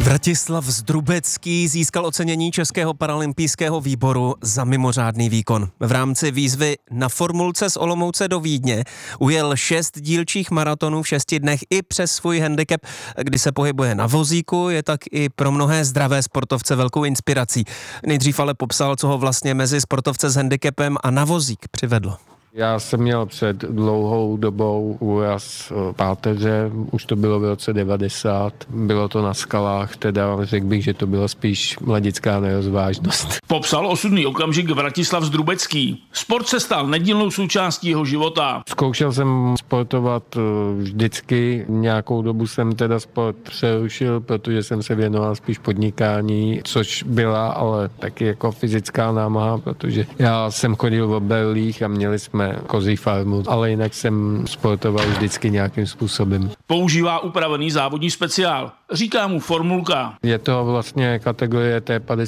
Vratislav Zdrubecký získal ocenění Českého paralympijského výboru za mimořádný výkon. V rámci výzvy Na formulce z Olomouce do Vídně ujel 6 dílčích maratonů v 6 dnech i přes svůj handicap, kdy se pohybuje na vozíku, je tak i pro mnohé zdravé sportovce velkou inspirací. Nejdřív ale popsal, co ho vlastně mezi sportovce s handicapem a na vozík přivedlo. Já jsem měl před dlouhou dobou úraz páteře, už to bylo v roce 90, bylo to na skalách, teda řekl bych, že to bylo spíš mladická nerozvážnost. Popsal osudný okamžik Vratislav Zdrubecký. Sport se stal nedílnou součástí jeho života. Zkoušel jsem sportovat vždycky, nějakou dobu jsem teda sport přerušil, protože jsem se věnoval spíš podnikání, což byla ale taky jako fyzická námaha, protože já jsem chodil v berlích a měli jsme kozí farmu, ale jinak jsem sportoval vždycky nějakým způsobem. Používá upravený závodní speciál. Říká mu formulka. Je to vlastně kategorie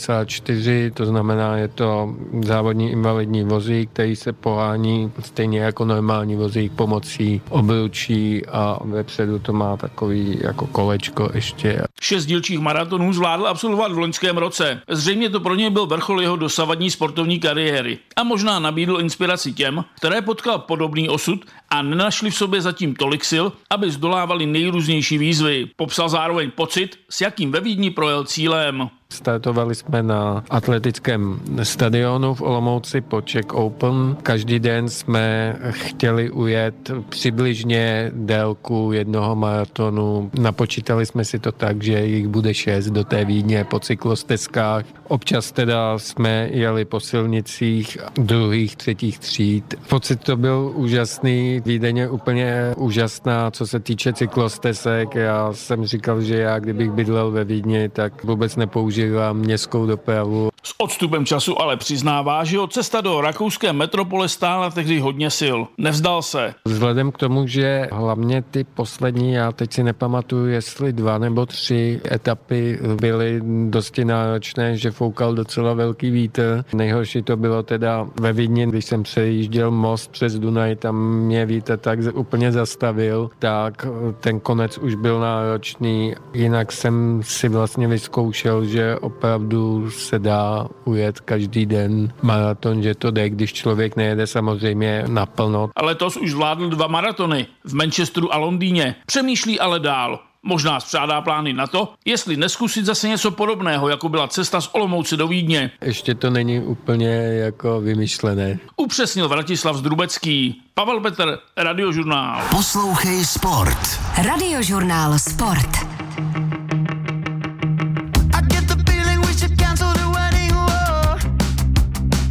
T54, to znamená, je to závodní invalidní vozík, který se pohání stejně jako normální vozík pomocí obručí a vepředu to má takový jako kolečko ještě. 6 dílčích maratonů zvládl absolvovat v loňském roce. Zřejmě to pro něj byl vrchol jeho dosavadní sportovní kariéry. A možná nabídl inspiraci těm, které potkal podobný osud a nenašli v sobě zatím tolik sil, aby zdolávali nejrůznější výzvy. Popsal zároveň pocit, s jakým ve Vídni projel cílem. Startovali jsme na atletickém stadionu v Olomouci po Czech Open. Každý den jsme chtěli ujet přibližně délku jednoho maratonu. Napočítali jsme si to tak, že jich bude 6 do té Vídně po cyklostezkách. Občas teda jsme jeli po silnicích druhých, třetích tříd. Pocit to byl úžasný, Vídeň je úplně úžasná, co se týče cyklostezek. Já jsem říkal, že já kdybych bydlel ve Vídni, tak vůbec nepoužívám městskou dopravu. S odstupem času ale přiznává, že ho cesta do rakouské metropole stála tehdy hodně sil. Nevzdal se. Vzhledem k tomu, že hlavně ty poslední, já teď si nepamatuju, jestli 2 nebo 3 etapy byly dosti náročné, že foukal docela velký vítr. Nejhorší to bylo teda ve Vídni, když jsem přejížděl most přes Dunaj, tam mě vítr tak úplně zastavil, tak ten konec už byl náročný. Jinak jsem si vlastně vyzkoušel, že opravdu se dá ujet každý den maraton, že to jde, když člověk nejede samozřejmě naplno. A letos už zvládl 2 maratony v Manchesteru a Londýně. Přemýšlí ale dál. Možná spřádá plány na to, jestli neskusit zase něco podobného, jako byla cesta z Olomouce do Vídně. Ještě to není úplně jako vymyšlené. Upřesnil Vratislav Zdrubecký. Pavel Petr, Radiožurnál. Poslouchej Sport. Radiožurnál Sport.